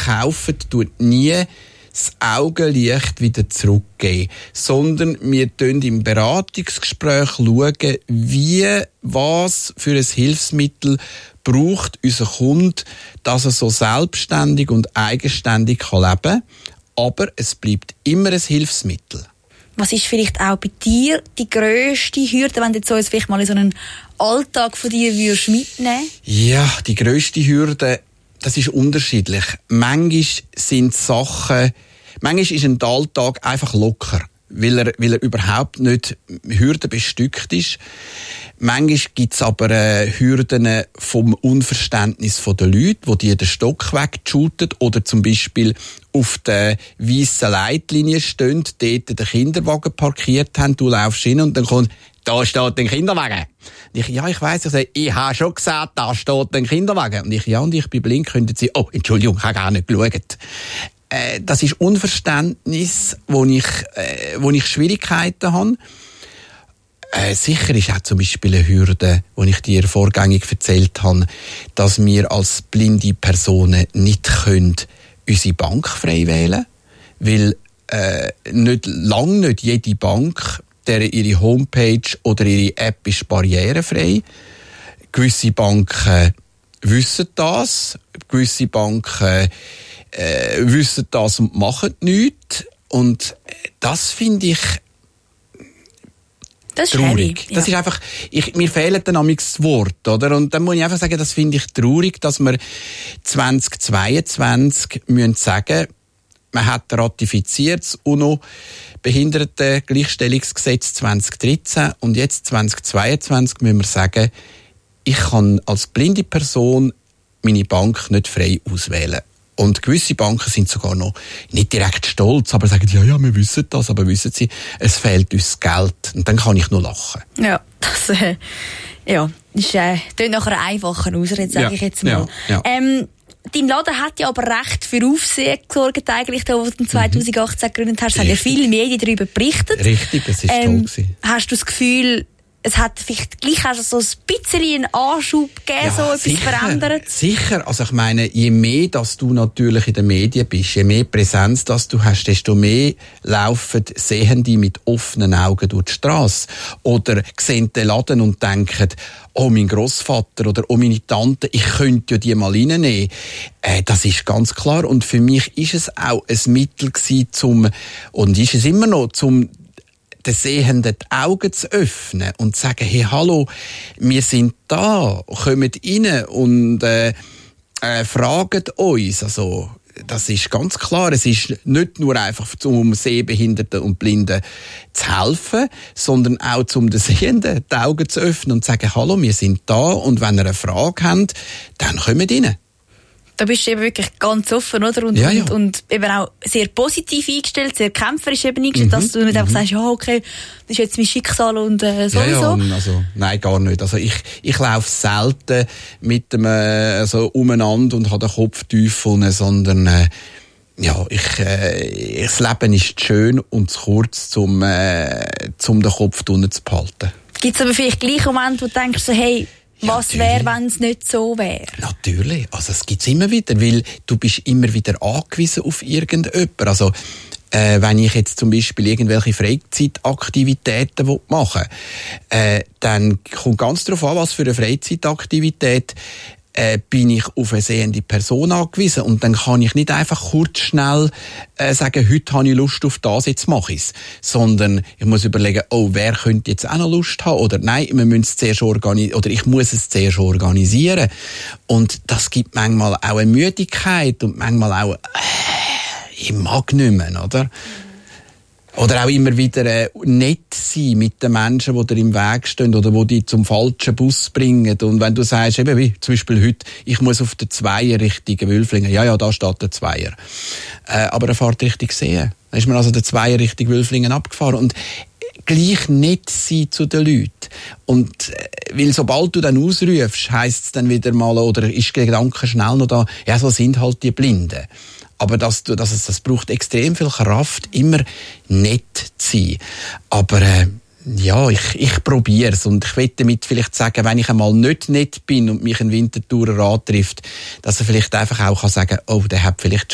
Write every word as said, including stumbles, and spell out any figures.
kaufen, tut nie das Augenlicht wieder zurückgeben, sondern wir schauen im Beratungsgespräch schauen, wie, was für ein Hilfsmittel braucht unser Kunde, dass er so selbstständig und eigenständig leben kann. Aber es bleibt immer ein Hilfsmittel. Was ist vielleicht auch bei dir die grösste Hürde, wenn du jetzt so vielleicht mal in so einen Alltag von dir würdest mitnehmen? Ja, die grösste Hürde, das ist unterschiedlich. Manchmal sind Sachen, manchmal ist ein Alltag einfach locker, weil er, weil er überhaupt nicht hürdenbestückt ist. Manchmal gibt es aber äh, Hürden vom Unverständnis der Leute, die dir den Stock wegshooten oder zum Beispiel auf der weißen Leitlinie stehen, dort den Kinderwagen parkiert haben, du laufst hin und dann kommt, da steht ein Kinderwagen. Und ich, ja, ich weiss, ich sage, ich habe schon gesagt, da steht ein Kinderwagen. Und ich, ja, und ich bin blind, könnten Sie, oh, Entschuldigung, ich habe gar nicht geschaut. Äh, das ist Unverständnis, wo ich, äh, wo ich Schwierigkeiten habe. Äh, sicher ist auch zum Beispiel eine Hürde, die ich dir vorgängig erzählt habe, dass wir als blinde Personen nicht können unsere Bank frei wählen, weil äh, nicht, lang nicht jede Bank, deren ihre Homepage oder ihre App ist barrierefrei. Gewisse Banken wissen das, gewisse Banken äh, wissen das und machen nichts. Und das finde ich das ist traurig. Heavy, ja. Das ist einfach, ich, mir fehlt dann amigs das Wort, oder? Und dann muss ich einfach sagen, das finde ich traurig, dass wir zwanzig zweiundzwanzig müssen sagen, man hat ratifiziert das UNO-Behindertengleichstellungsgesetz zwanzig dreizehn und jetzt zwanzig zweiundzwanzig müssen wir sagen, ich kann als blinde Person meine Bank nicht frei auswählen. Und gewisse Banken sind sogar noch nicht direkt stolz, aber sagen, ja, ja, wir wissen das, aber wissen Sie, es fehlt uns Geld. Und dann kann ich nur lachen. Ja, das äh, ja, ist äh, nach einer einfachen Ausrede, sage ja, ich jetzt mal. Ja, ja. Ähm, dein Laden hat ja aber recht für Aufsehen gesorgt, eigentlich, da, wo du zwanzig achtzehn mhm. gegründet hast. Es haben ja viele Medien darüber berichtet. Richtig, das ist ähm, toll gewesen. Hast du das Gefühl, es hat vielleicht gleich also so ein bisschen einen Anschub gegeben, ja, so etwas sicher, verändert? Sicher. Also ich meine, je mehr, dass du natürlich in den Medien bist, je mehr Präsenz, dass du hast, desto mehr laufen Sehende mit offenen Augen durch die Strasse. Oder sehen den Laden und denken, oh, mein Grossvater oder oh, meine Tante, ich könnte ja die mal reinnehmen. Äh, das ist ganz klar. Und für mich ist es auch ein Mittel gewesen, zum, und ist es immer noch, zum den Sehenden die Augen zu öffnen und zu sagen, hey, hallo, wir sind da, kommt rein und äh, äh, fragt uns. Also, das ist ganz klar. Es ist nicht nur einfach, um Sehbehinderten und Blinden zu helfen, sondern auch, um den Sehenden die Augen zu öffnen und zu sagen, hallo, wir sind da und wenn ihr eine Frage habt, dann kommt rein. Da bist du eben wirklich ganz offen, oder? Und, ja, ja. und, und eben auch sehr positiv eingestellt, sehr kämpferisch eben eingestellt, mhm. dass du nicht einfach sagst, ja, okay, das ist jetzt mein Schicksal und äh, sowieso. Ja, ja, also, nein, gar nicht. Also ich, ich laufe selten mit dem äh, so umeinander und habe den Kopf tief unten, sondern äh, ja, ich, äh, das Leben ist schön und zu kurz, um, äh, um den Kopf unten zu behalten. Gibt es aber vielleicht gleich Momente, wo du denkst, so, hey, was ja, wäre, wenn es nicht so wäre? Natürlich. Also, es gibt es immer wieder, weil du bist immer wieder angewiesen auf irgendjemanden. Also, äh, wenn ich jetzt zum Beispiel irgendwelche Freizeitaktivitäten machen will, äh, dann kommt ganz darauf an, was für eine Freizeitaktivität äh, bin ich auf eine sehende Person angewiesen. Und dann kann ich nicht einfach kurz schnell äh, sagen, heute habe ich Lust auf das, jetzt mache ich es. Sondern ich muss überlegen, oh, wer könnte jetzt auch noch Lust haben? Oder nein, wir müssen es zuerst organisieren, oder ich muss es zuerst organisieren. Und das gibt manchmal auch eine Müdigkeit und manchmal auch, äh, ich mag nicht mehr, oder? Oder auch immer wieder äh, nett sein mit den Menschen, die dir im Weg stehen oder die dich zum falschen Bus bringen. Und wenn du sagst, eben wie zum Beispiel heute, ich muss auf der Zweier Richtung Wülflingen. Ja, ja, da steht der Zweier. Äh, aber er fährt Richtung Seen. Dann ist man also der Zweier Richtung Wülflingen abgefahren. Und gleich nett sein zu den Leuten. Und äh, weil sobald du dann ausrufst, heisst es dann wieder mal, oder ist der Gedanke schnell noch da, ja, so sind halt die Blinden. Aber das, das, das braucht extrem viel Kraft, immer nett zu sein. Aber äh, ja, ich, ich probiere es. Und ich will damit vielleicht sagen, wenn ich einmal nicht nett bin und mich ein Winterthurer antrifft, dass er vielleicht einfach auch sagen kann, oh, der hat vielleicht